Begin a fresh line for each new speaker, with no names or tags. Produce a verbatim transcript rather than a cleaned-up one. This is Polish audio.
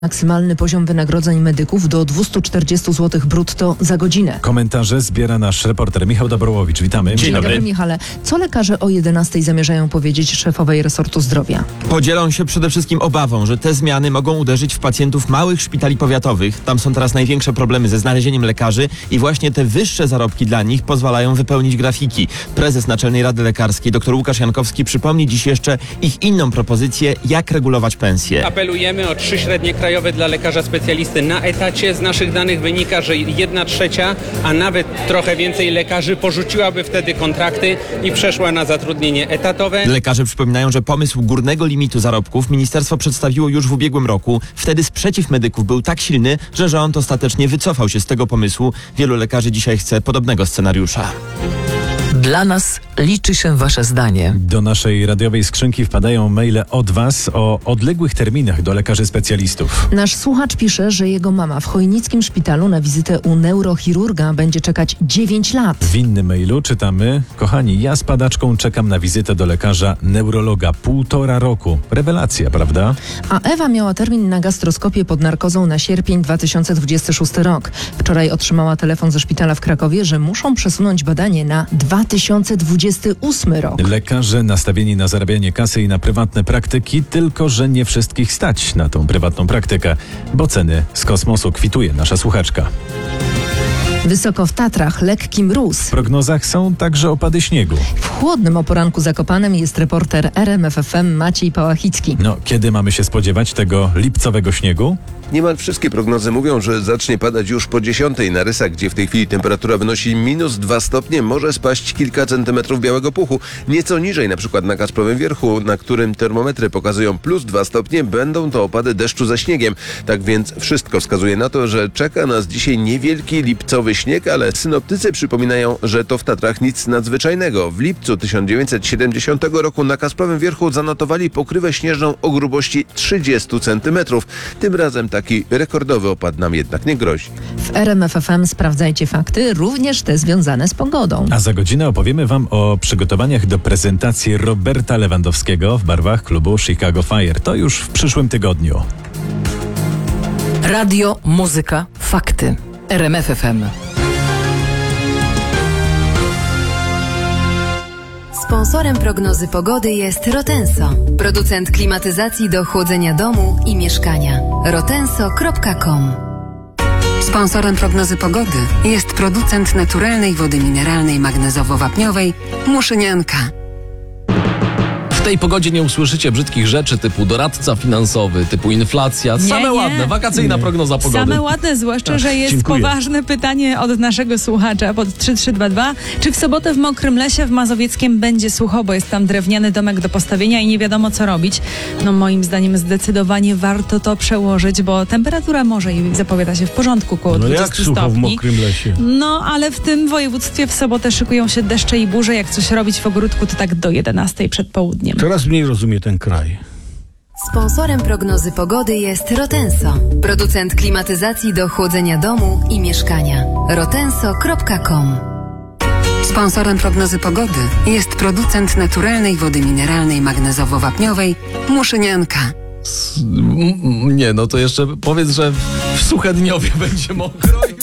Maksymalny poziom wynagrodzeń medyków do dwieście czterdzieści złotych brutto za godzinę.
Komentarze zbiera nasz reporter Michał Dobrowicz. Witamy.
Dzień, Dzień dobry. dobry, Michale. Co lekarze o jedenastej zamierzają powiedzieć szefowej resortu zdrowia?
Podzielą się przede wszystkim obawą, że te zmiany mogą uderzyć w pacjentów małych szpitali powiatowych. Tam są teraz największe problemy ze znalezieniem lekarzy i właśnie te wyższe zarobki dla nich pozwalają wypełnić grafiki. Prezes Naczelnej Rady Lekarskiej dr Łukasz Jankowski przypomni dziś jeszcze ich inną propozycję, jak regulować pensje.
Apelujemy o trzy średnie krajowe dla lekarza specjalisty na etacie. Z naszych danych wynika, że jedna trzecia, a nawet trochę więcej lekarzy porzuciłaby wtedy kontrakty i przeszła na zatrudnienie etatowe.
Lekarze przypominają, że pomysł górnego limitu zarobków ministerstwo przedstawiło już w ubiegłym roku. Wtedy sprzeciw medyków był tak silny, że rząd ostatecznie wycofał się z tego pomysłu. Wielu lekarzy dzisiaj chce podobnego scenariusza.
Dla nas liczy się wasze zdanie.
Do naszej radiowej skrzynki wpadają maile od was o odległych terminach do lekarzy specjalistów.
Nasz słuchacz pisze, że jego mama w chojnickim szpitalu na wizytę u neurochirurga będzie czekać dziewięć lat.
W innym mailu czytamy: kochani, ja z padaczką czekam na wizytę do lekarza neurologa półtora roku. Rewelacja, prawda?
A Ewa miała termin na gastroskopię pod narkozą na sierpień dwa tysiące dwudziesty szósty rok. Wczoraj otrzymała telefon ze szpitala w Krakowie, że muszą przesunąć badanie na dwa tysiące dwudziesty ósmy rok.
Lekarze nastawieni na zarabianie kasy i na prywatne praktyki, tylko że nie wszystkich stać na tą prywatną praktykę, bo ceny z kosmosu, kwituje nasza słuchaczka.
Wysoko w Tatrach lekki mróz.
W prognozach są także opady śniegu.
W chłodnym o poranku Zakopanem jest reporter R M F F M Maciej Pałachicki.
No, kiedy mamy się spodziewać tego lipcowego śniegu?
Niemal wszystkie prognozy mówią, że zacznie padać już po dziesiątej. Na Rysach, gdzie w tej chwili temperatura wynosi minus dwa stopnie, może spaść kilka centymetrów białego puchu. Nieco niżej, na przykład na Kasprowym Wierchu, na którym termometry pokazują plus dwa stopnie, będą to opady deszczu ze śniegiem. Tak więc wszystko wskazuje na to, że czeka nas dzisiaj niewielki lipcowy śnieg, ale synoptycy przypominają, że to w Tatrach nic nadzwyczajnego. W lipcu tysiąc dziewięćset siedemdziesiątego roku na Kasprowym Wierchu zanotowali pokrywę śnieżną o grubości trzydzieści centymetrów. Tym razem taki rekordowy opad nam jednak nie grozi.
W R M F F M sprawdzajcie fakty, również te związane z pogodą.
A za godzinę opowiemy wam o przygotowaniach do prezentacji Roberta Lewandowskiego w barwach klubu Chicago Fire. To już w przyszłym tygodniu.
Radio, muzyka, fakty. R M F F M.
Sponsorem prognozy pogody jest Rotenso, producent klimatyzacji do chłodzenia domu i mieszkania. rotenso kropka com.
Sponsorem prognozy pogody jest producent naturalnej wody mineralnej magnezowo-wapniowej Muszynianka.
W tej pogodzie nie usłyszycie brzydkich rzeczy typu doradca finansowy, typu inflacja.
Nie,
Same
nie.
ładne, wakacyjna nie. prognoza pogody.
Same ładne, zwłaszcza, że jest
Dziękuję.
poważne pytanie od naszego słuchacza pod trzy trzy dwa dwa. Czy w sobotę w Mokrym Lesie w Mazowieckiem będzie sucho, bo jest tam drewniany domek do postawienia i nie wiadomo co robić? No moim zdaniem zdecydowanie warto to przełożyć, bo temperatura może i zapowiada się w porządku, koło
No
dwudziestu
jak sucho w
stopni.
Mokrym Lesie?
No, ale w tym województwie w sobotę szykują się deszcze i burze. Jak coś robić w ogródku, to tak do jedenastej przed południem.
Coraz mniej rozumie ten kraj.
Sponsorem prognozy pogody jest Rotenso, producent klimatyzacji do chłodzenia domu i mieszkania. rotenso kropka com.
Sponsorem prognozy pogody jest producent naturalnej wody mineralnej magnezowo-wapniowej Muszynianka.
Nie, no to jeszcze powiedz, że w Suchedniowie będzie mokro.